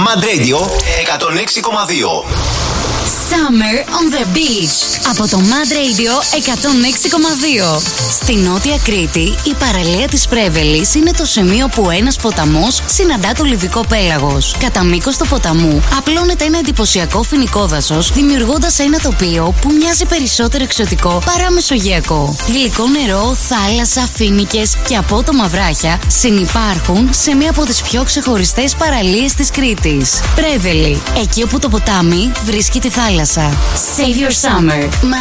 Mad Radio 106,2. Summer on the Beach από το Mad Radio 106,2. Στη Νότια Κρήτη, η παραλία της Πρέβελης είναι το σημείο που ένας ποταμός συναντά το Λιβικό πέλαγος. Κατά μήκος του ποταμού απλώνεται ένα εντυπωσιακό φοινικό δάσος, δημιουργώντας ένα τοπίο που μοιάζει περισσότερο εξωτικό παρά μεσογειακό. Γλυκό νερό, θάλασσα, φοίνικες και απότομα βράχια συνυπάρχουν σε μία από τις πιο ξεχωριστές παραλίες της Κρήτης. Πρέβελη, εκεί όπου το ποτάμι βρίσκει τη θάλασσα. Save your summer.